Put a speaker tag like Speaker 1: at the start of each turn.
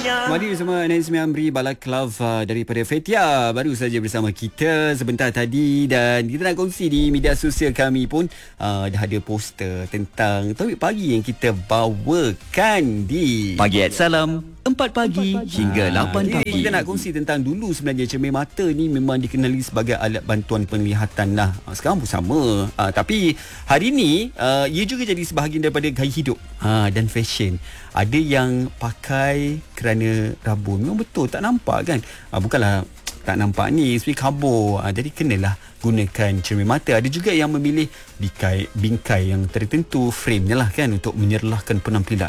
Speaker 1: Kembali bersama Nazmi Amri Balaklava daripada Fetia. Baru saja bersama kita sebentar tadi, dan kita nak kongsi di media sosial kami pun dah ada poster tentang Topik Pagi yang kita bawakan di
Speaker 2: Pagi at Salam 4 pagi hingga 8 pagi.
Speaker 1: Kita nak kongsi tentang dulu sebenarnya cermin mata ni memang dikenali sebagai alat bantuan penglihatan lah. Sekarang pun sama. Tapi hari ni ia juga jadi sebahagian daripada gaya hidup dan fashion. Ada yang pakai kerana rabun. Memang betul tak nampak kan? Bukanlah tak nampak ni seperti kabur. Jadi kenalah gunakan cermin mata. Ada juga yang memilih bingkai yang tertentu, frame-nya lah kan, untuk menyerlahkan penampilan.